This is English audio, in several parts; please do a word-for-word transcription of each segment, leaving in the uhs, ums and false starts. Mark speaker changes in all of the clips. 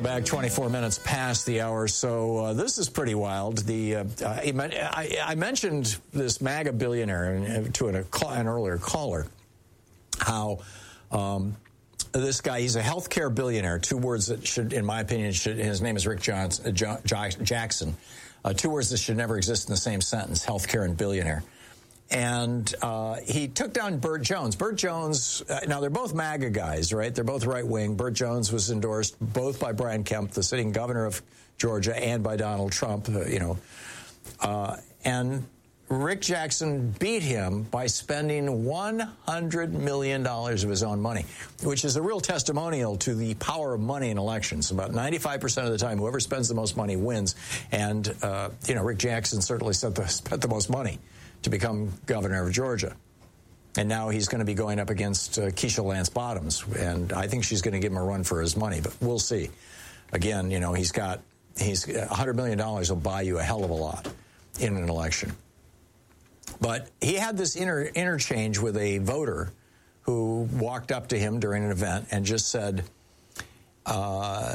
Speaker 1: Welcome back. twenty-four minutes past the hour, so uh, this is pretty wild. The uh, I, I mentioned this MAGA billionaire to an, an earlier caller, how um, this guy, he's a healthcare billionaire. Two words that should, in my opinion, should, his name is Rick Johnson, uh, jo- Jackson. Uh, two words that should never exist in the same sentence, healthcare and billionaire. And uh, he took down Burt Jones. Burt Jones, uh, now they're both MAGA guys, right? They're both right-wing. Burt Jones was endorsed both by Brian Kemp, the sitting governor of Georgia, and by Donald Trump, uh, you know. Uh, and Rick Jackson beat him by spending one hundred million dollars of his own money, which is a real testimonial to the power of money in elections. About ninety-five percent of the time, whoever spends the most money wins. And, uh, you know, Rick Jackson certainly spent the, spent the most money to become governor of Georgia. And now he's going to be going up against uh, Keisha Lance Bottoms, and I think she's going to give him a run for his money, but we'll see. Again, you know, he's got, he's one hundred million dollars will buy you a hell of a lot in an election. But he had this inter- interchange with a voter who walked up to him during an event and just said, uh,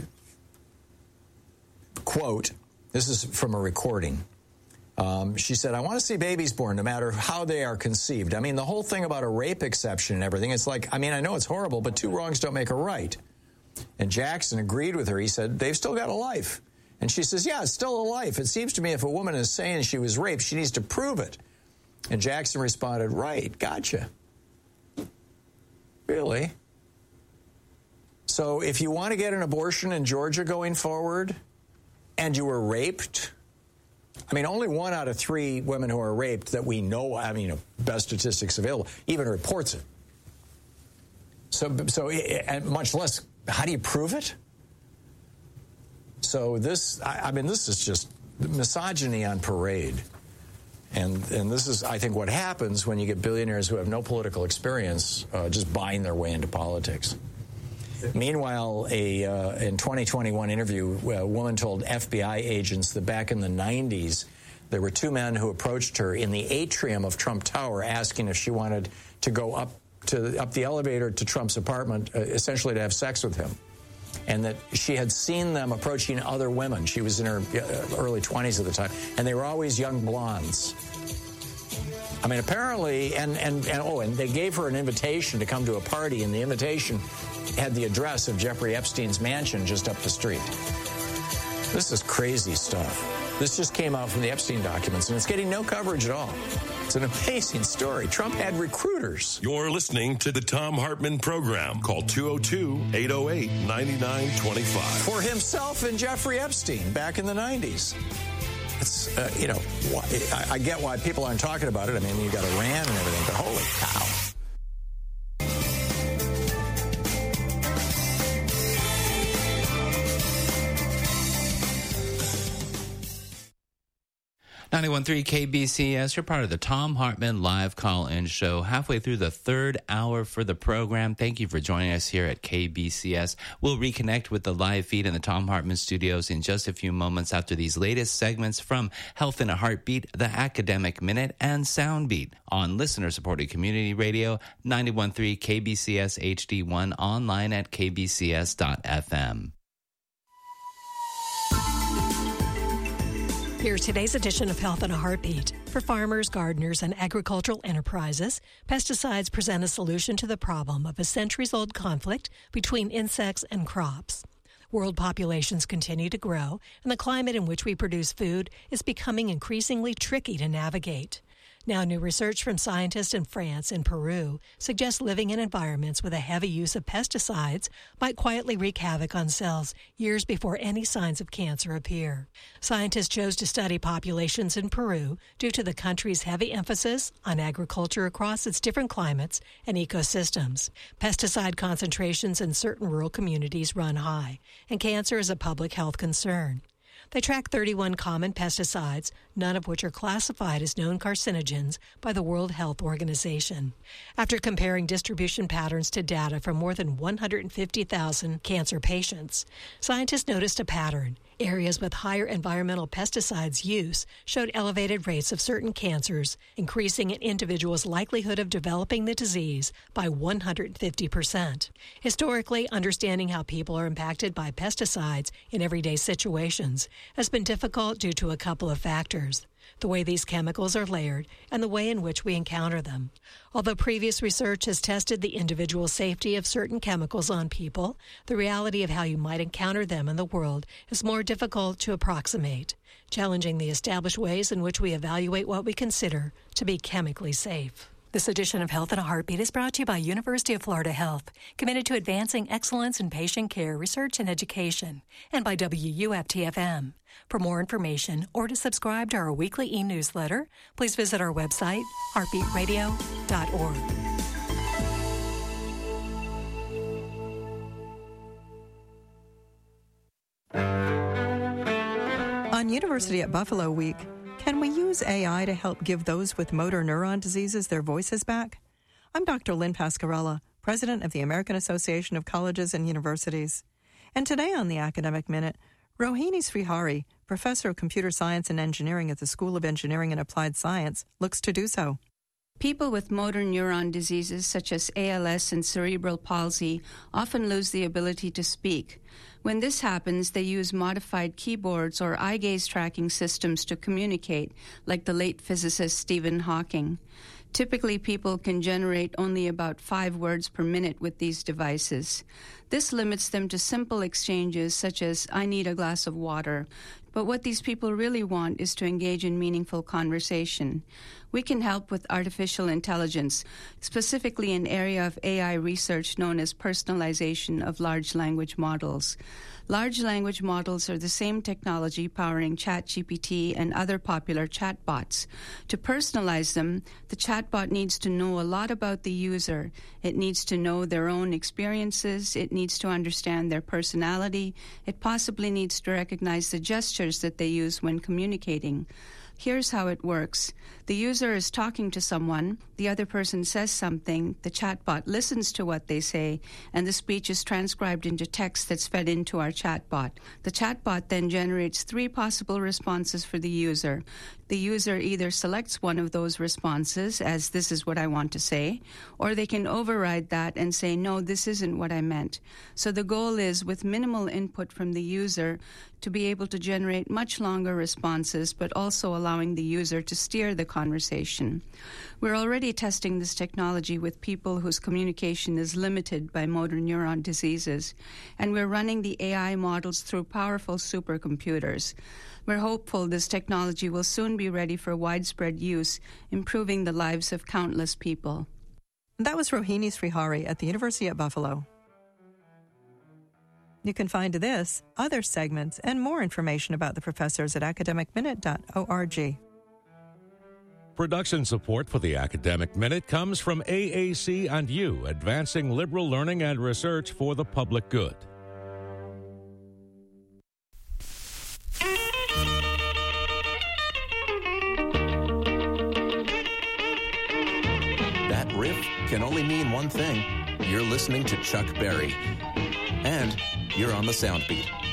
Speaker 1: quote, this is from a recording, Um, she said, I want to see babies born no matter how they are conceived. I mean, the whole thing about a rape exception and everything, it's like, I mean, I know it's horrible, but two wrongs don't make a right. And Jackson agreed with her. He said, they've still got a life. And she says, yeah, it's still a life. It seems to me if a woman is saying she was raped, she needs to prove it. And Jackson responded, right, gotcha. Really? So if you want to get an abortion in Georgia going forward and you were raped, I mean, only one out of three women who are raped that we know, I mean, you know, best statistics available, even reports it. So, so and much less, how do you prove it? So this, I, I mean, this is just misogyny on parade. And and this is, I think, what happens when you get billionaires who have no political experience uh, just buying their way into politics. Meanwhile, a uh, in twenty twenty-one interview, a woman told F B I agents that back in the nineties, there were two men who approached her in the atrium of Trump Tower asking if she wanted to go up to up the elevator to Trump's apartment, uh, essentially to have sex with him. And that she had seen them approaching other women. She was in her early twenties at the time, and they were always young blondes. I mean, apparently, and, and, and oh, and they gave her an invitation to come to a party, and the invitation had the address of Jeffrey Epstein's mansion just up the street. This is crazy stuff. This just came out from the Epstein documents, and it's getting no coverage at all. It's an amazing story. Trump had recruiters.
Speaker 2: You're listening to the Thom Hartmann Program. Call two oh two, eight oh eight, nine nine two five.
Speaker 1: For himself and Jeffrey Epstein back in the nineties. It's, uh, you know, I, I get why people aren't talking about it. I mean, you got Iran and everything, but holy cow.
Speaker 3: ninety-one point three K B C S, you're part of the Thom Hartmann live call-in show. Halfway through the third hour for the program. Thank you for joining us here at K B C S. We'll reconnect with the live feed in the Thom Hartmann studios in just a few moments after these latest segments from Health in a Heartbeat, The Academic Minute, and Soundbeat on listener-supported community radio, ninety-one point three K B C S H D one, online at k b c s dot f m.
Speaker 4: Here's today's edition of Health in a Heartbeat. For farmers, gardeners, and agricultural enterprises, pesticides present a solution to the problem of a centuries-old conflict between insects and crops. World populations continue to grow, and the climate in which we produce food is becoming increasingly tricky to navigate. Now, new research from scientists in France and Peru suggests living in environments with a heavy use of pesticides might quietly wreak havoc on cells years before any signs of cancer appear. Scientists chose to study populations in Peru due to the country's heavy emphasis on agriculture across its different climates and ecosystems. Pesticide concentrations in certain rural communities run high, and cancer is a public health concern. They track thirty-one common pesticides, none of which are classified as known carcinogens by the World Health Organization. After comparing distribution patterns to data from more than one hundred fifty thousand cancer patients, scientists noticed a pattern. Areas with higher environmental pesticides use showed elevated rates of certain cancers, increasing an individual's likelihood of developing the disease by one hundred fifty percent. Historically, understanding how people are impacted by pesticides in everyday situations has been difficult due to a couple of factors: the way these chemicals are layered, and the way in which we encounter them. Although previous research has tested the individual safety of certain chemicals on people, the reality of how you might encounter them in the world is more difficult to approximate, challenging the established ways in which we evaluate what we consider to be chemically safe. This edition of Health in a Heartbeat is brought to you by University of Florida Health, committed to advancing excellence in patient care, research, and education, and by W U F T F M. For more information or to subscribe to our weekly e-newsletter, please visit our website, heartbeat radio dot org.
Speaker 5: On University at Buffalo Week, can we use A I to help give those with motor neuron diseases their voices back? I'm Doctor Lynn Pascarella, President of the American Association of Colleges and Universities. And today on the Academic Minute, Rohini Srihari, Professor of Computer Science and Engineering at the School of Engineering and Applied Science, looks to do so.
Speaker 6: People with motor neuron diseases such as A L S and cerebral palsy often lose the ability to speak. When this happens, they use modified keyboards or eye gaze tracking systems to communicate, like the late physicist Stephen Hawking. Typically, people can generate only about five words per minute with these devices. This limits them to simple exchanges such as, "I need a glass of water." But what these people really want is to engage in meaningful conversation. We can help with artificial intelligence, specifically an area of A I research known as personalization of large language models. Large language models are the same technology powering ChatGPT and other popular chatbots. To personalize them, the chatbot needs to know a lot about the user. It needs to know their own experiences. It needs to understand their personality. It possibly needs to recognize the gestures that they use when communicating. Here's how it works. The user is talking to someone, the other person says something, the chatbot listens to what they say, and the speech is transcribed into text that's fed into our chatbot. The chatbot then generates three possible responses for the user. The user either selects one of those responses as "this is what I want to say," or they can override that and say, "no, this isn't what I meant." So the goal is, with minimal input from the user, to be able to generate much longer responses, but also allowing the user to steer the conversation. We're already testing this technology with people whose communication is limited by motor neuron diseases, and we're running the A I models through powerful supercomputers. We're hopeful this technology will soon be ready for widespread use, improving the lives of countless people.
Speaker 5: That was Rohini Srihari at the University at Buffalo. You can find this, other segments, and more information about the professors at academic minute dot org.
Speaker 7: Production support for the Academic Minute comes from A A C and U, advancing liberal learning and research for the public good.
Speaker 8: That riff can only mean one thing. You're listening to Chuck Berry. And you're on the Soundbeat.